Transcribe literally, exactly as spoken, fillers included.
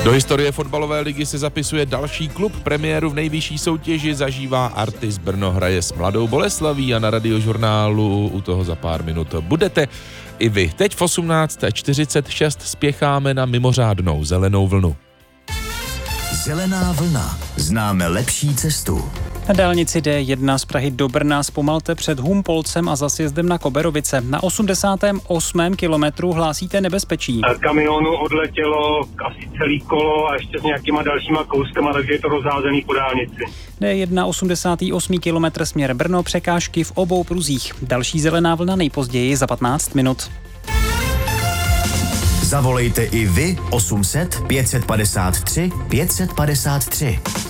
Do historie fotbalové ligy se zapisuje další klub. Premiéru v nejvyšší soutěži zažívá Artis Brno, hraje s Mladou Boleslaví a na Radiožurnálu u toho za pár minut budete i vy. Teď v osmnáct čtyřicet šest spěcháme na mimořádnou zelenou vlnu. Zelená vlna. Známe lepší cestu. Na dálnici D jedna z Prahy do Brna zpomalte před Humpolcem a za sjezdem na Koberovice. Na osmdesátém osmém kilometru hlásíte nebezpečí. Kamionu odletělo asi celý kolo a ještě s nějakýma dalšíma kouskama, takže je to rozházený po dálnici. D jedna osmdesátý osmý kilometr směr Brno, překážky v obou pruzích. Další zelená vlna nejpozději za patnáct minut. Zavolejte i vy osm set pět set padesát tři pět set padesát tři.